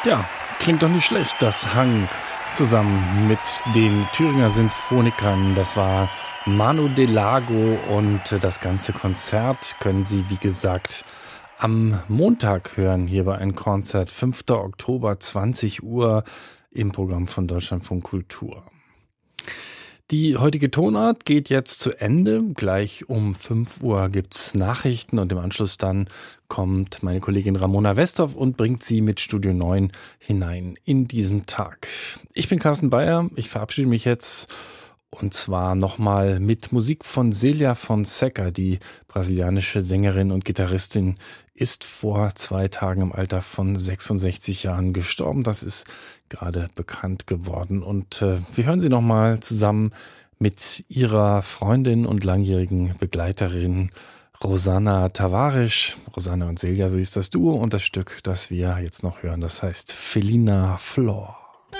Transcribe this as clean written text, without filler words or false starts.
Ja, klingt doch nicht schlecht, das Hang zusammen mit den Thüringer Sinfonikern. Das war Manu Delago und das ganze Konzert können Sie, wie gesagt, am Montag hören, hier bei einem Konzert, 5. Oktober, 20 Uhr im Programm von Deutschlandfunk Kultur. Die heutige Tonart geht jetzt zu Ende. Gleich um 5 Uhr gibt's Nachrichten und im Anschluss dann kommt meine Kollegin Ramona Westhoff und bringt Sie mit Studio 9 hinein in diesen Tag. Ich bin Carsten Bayer, ich verabschiede mich jetzt und zwar nochmal mit Musik von Celia Fonseca. Die brasilianische Sängerin und Gitarristin ist vor 2 Tagen im Alter von 66 Jahren gestorben. Das ist gerade bekannt geworden. Und wir hören sie nochmal zusammen mit ihrer Freundin und langjährigen Begleiterin Rosana Tavares. Rosana und Celia, so ist das Duo. Und das Stück, das wir jetzt noch hören, das heißt Felina Flor.